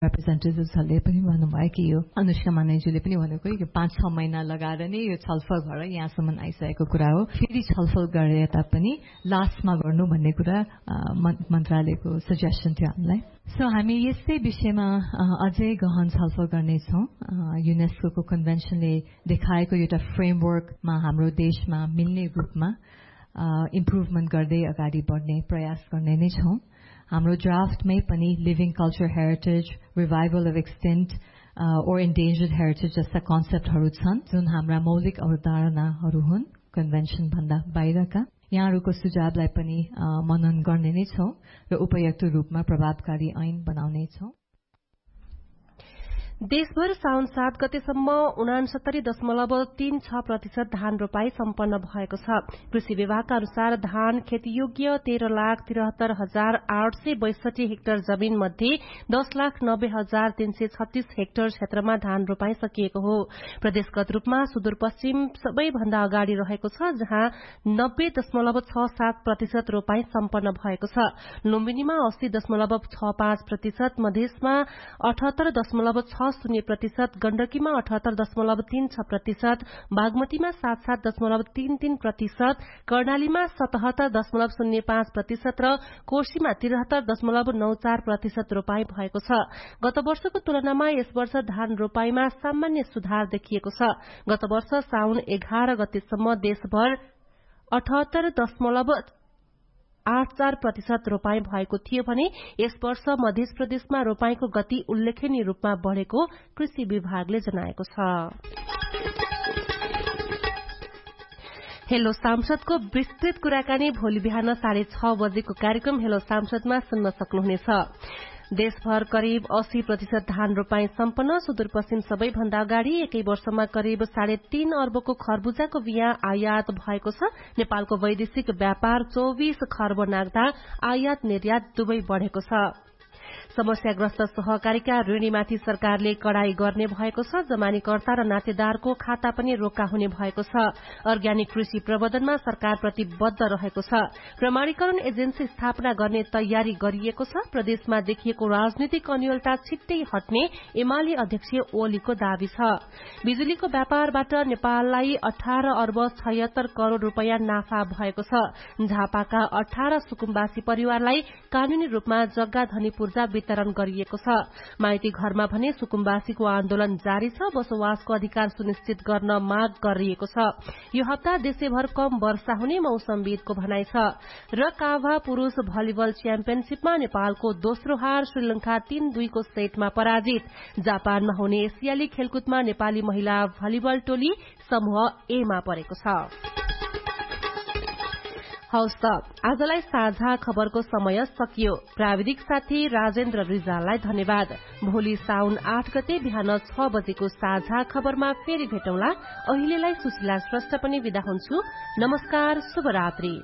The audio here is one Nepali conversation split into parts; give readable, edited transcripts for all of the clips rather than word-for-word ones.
रिप्रेजेन्टेटिभ्सहरूले पनि भन्नुभयो कि यो अनुष्का मानेज्यूले पनि भनेको यो 5-6 महिना लगाएर नै यो छलफल भएर यहाँसम्म आइसकेको कुरा हो। फेरि छलफल गरे तापनि लास्टमा गर्नु भन्ने कुरा मन्त्रालयको सजेसन थियो हामीलाई। सो हामी यस्तै विषयमा अझै गहन छलफल गर्नेछौँ। युनेस्को कन्भेन्सनले देखाएको एउटा फ्रेमवर्कमा हाम्रो देशमा मिल्ने रूपमा इम्प्रुभमेन्ट गर्दै अगाडि बढ्ने प्रयास गर्ने नै छौँ। हाम्रो ड्राफ्टमै पनि living culture heritage, revival of extent or endangered heritage जस्ता कन्सेप्टहरू छन् जुन हाम्रा मौलिक अवधारणाहरू हुन् कन्भेन्सन भन्दा बाहिरका। यहाँहरूको सुझावलाई पनि मनन गर्ने नै छौँ र उपयुक्त रूपमा प्रभावकारी ऐन बनाउने छौँ। देशभर साउन 7 गतेसम्म 69.36% धान रोपाई सम्पन्न भएको छ। कृषि विभागका अनुसार धान खेतीयोग्य 13,73,862 हेक्टर जमीन मध्ये 10,90,336 हेक्टर क्षेत्रमा धान रोपाई सकिएको हो। प्रदेशगत रूपमा सुदूरपश्चिम सबैभन्दा अगाडि रहेको छ, जहाँ 90.67% रोपाई सम्पन्न भएको छ। लुम्बिनीमा 80.65%, मधेसमा 78.60%, गण्डकीमा 78.36%, बागमतीमा 77.33%, कर्णालीमा 77.05% र कोशीमा 73.94% रोपाई भएको छ। गत वर्षको तुलनामा यस वर्ष धान रोपाईमा सामान्य सुधार देखिएको छ। गत वर्ष साउन 11 गतेसम्म देशभर 78.84% रोपाई भएको थियो भने यस वर्ष मध्य प्रदेशमा रोपाईको गति उल्लेखनीय रूपमा बढ़ेको कृषि विभागले जनाएको छ। हेलो सांसदको विस्तृत कुराकानी भोलि बिहान 6:30 बजेको कार्यक्रम हेलो सांसदमा सुन्न सक्नुहुनेछ। देशभर करिब 80% धान रोपाई सम्पन्न। सुदूरपश्चिम सबैभन्दा अगाडि एकै वर्षमा करिब 3.5 अर्बको खरबुजाको बियाँ आयात भएको छ। नेपालको वैदेशिक व्यापार 24 खर्ब नाग्दा आयात निर्यात दुवै बढ़ेको छ। समस्याग्रस्त सहकारीका ऋणीमाथि सरकारले कडाई गर्ने भएको छ। जमानीकर्ता र नातेदारको खाता पनि रोका हुने भएको छ। अर्ग्यानिक कृषि प्रबन्धनमा सरकार प्रतिबद्ध रहेको छ। प्रमाणीकरण एजेन्सी स्थापना गर्ने तयारी गरिएको छ। प्रदेशमा देखिएको राजनीतिक अनियलता छिट्टै हट्ने एमाले अध्यक्ष ओलीको दावी छ। बिजुलीको व्यापारबाट नेपाललाई 18 अर्ब 76 करोड़ रूपियाँ नाफा भएको छ। झापाका 18 सुकुम्बासी परिवारलाई कानूनी रूपमा जग्गा धनी पूर्जा वितरण गरिएको छ। माइती घरमा भने सुकुम्बासीको आन्दोलन जारी छ। बसोबासको अधिकार सुनिश्चित गर्न माग गरिएको छ। यो हप्ता देशैभर कम वर्षा हुने मौसमविदको भनाइ छ। र काभा पुरूष भलिबल च्याम्पियनशीपमा नेपालको दोस्रो हार, श्रीलंका 3-2 को सेटमा पराजित। जापानमा हुने एसियाली खेलकुदमा नेपाली महिला भलिबल टोली समूह ए मा परेको छ। हौस् त आजलाई साझा खबरको समय सकियो। प्राविधिक साथी राजेन्द्र रिजाललाई धन्यवाद। भोलि साउन 8 गते बिहान 6 बजेको साझा खबरमा फेरि भेटौँला। अहिलेलाई सुशीला श्रेष्ठ पनि विदा हुन्छु। नमस्कार, शुभरात्रि।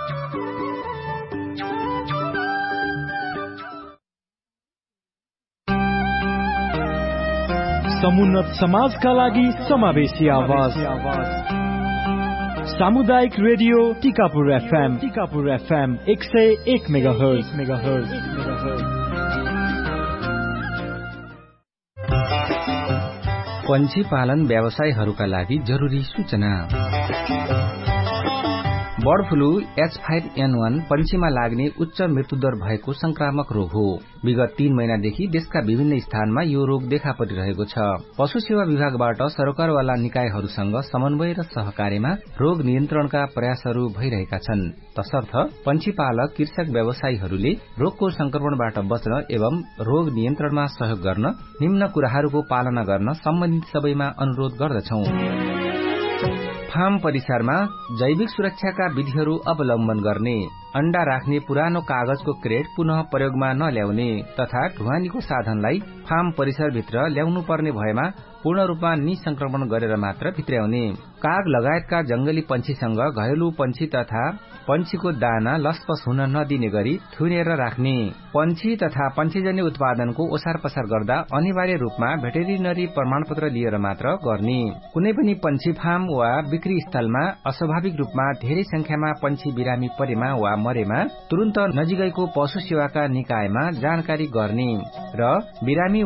समुन्नत समाजका लागि समावेशी आवाज सामुदायिक रेडियो टिकापुर FM 101 मेगाहर्ज। पन्छी पालन व्यवसायहरूका लागि जरुरी सूचना। बर्ड फ्लू H5N1 पन्छीमा लाग्ने उच्च मृत्युदर भएको संक्रामक रोग हो। विगत 3 महिनादेखि देशका विभिन्न स्थानमा यो रोग देखा परिरहेको छ। पशु सेवा विभागबाट सरकारवाला निकायहरूसँग समन्वय र सहकार्यमा रोग नियन्त्रणका प्रयासहरू भइरहेका छन्। तसर्थ पन्छी पालक कृषक व्यवसायीहरूले रोगको संक्रमणबाट बच्न एवं रोग नियन्त्रणमा सहयोग गर्न निम्न कुराहरूको पालना गर्न सम्बन्धित सबैमा अनुरोध गर्दछौं। फार्म परिसरमा जैविक सुरक्षाका विधिहरू अवलम्बन गर्ने, अण्डा राख्ने पुरानो कागजको क्रेट पुनः प्रयोगमा नल्याउने तथा ढुवानीको साधनलाई फार्म परिसरभित्र ल्याउनु पर्ने भएमा पूर्ण रूपमा निसंक्रमण गरेर मात्र भित्र्याउने, काग लगायतका जंगली पंक्षीसँग घरेलु पंक्षी तथा पंक्षीको दाना लसपस हुन नदिने गरी थुनेर राख्ने, पंक्षी तथा पंक्षीजन्य उत्पादनको ओसार पसार गर्दा अनिवार्य रूपमा भेटेरिनरी प्रमाणपत्र लिएर मात्र गर्ने, कुनै पनि पंक्षी फार्म वा बिक्री स्थलमा अस्वाभाविक रूपमा धेरै संख्यामा पंक्षी बिरामी परेमा वा मरेमा तुरन्त नजिकैको पशु सेवाका निकायमा जानकारी गर्ने र बिरामी